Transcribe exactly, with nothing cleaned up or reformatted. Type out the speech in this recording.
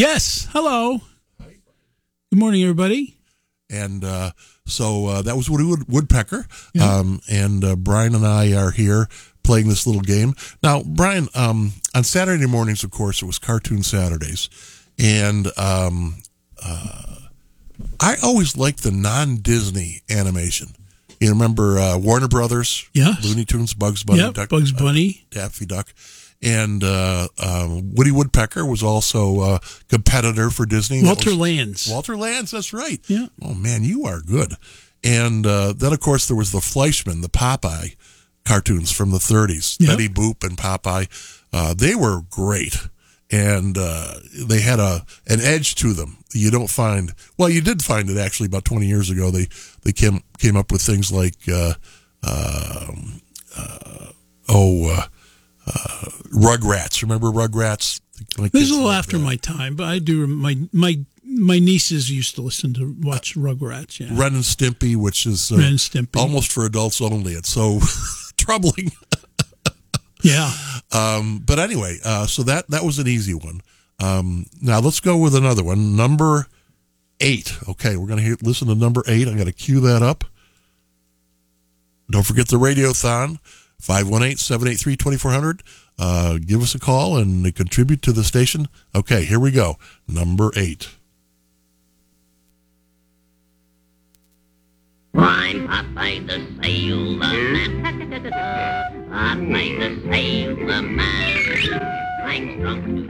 Yes. Hello. Good morning, everybody. And uh, so uh, that was Woody Wood- Woodpecker. Yeah. Um, and uh, Brian and I are here playing this little game. Now, Brian, um, on Saturday mornings, of course, it was Cartoon Saturdays. And um, uh, I always liked the non-Disney animation. You remember uh, Warner Brothers? Yes. Looney Tunes, Bugs Bunny, Yep, Duck, Bugs Bunny. uh, Daffy Duck. And uh, um, Woody Woodpecker was also a competitor for Disney. That Walter was- Lands. Walter Lands, that's right. Yeah. Oh, man, you are good. And uh, then, of course, there was the Fleischman, the Popeye cartoons from the thirties. Yep. Betty Boop and Popeye. Uh, they were great. And uh, they had a an edge to them. You don't find... Well, you did find it, actually, about twenty years ago. They they came came up with things like... Uh, um, uh, oh... Uh, Uh, Rugrats. Remember Rugrats? My This is kids a little loved after that. my time, but I do. My my my nieces used to listen to watch Rugrats. Yeah. Ren and Stimpy, which is uh, Ren and Stimpy. almost for adults only. It's so troubling. Yeah. Um, but anyway, uh, so that that was an easy one. Um, now let's go with another one. Number eight. Okay, we're gonna hear, listen to number eight. I'm gonna cue that up. Don't forget the Radiothon. five one eight, seven eight three, two four zero zero. Uh, give us a call and contribute to the station. Okay, here we go. Number eight. I'm Popeye the Sailor Man. Popeye the Sailor Man. I'm strong to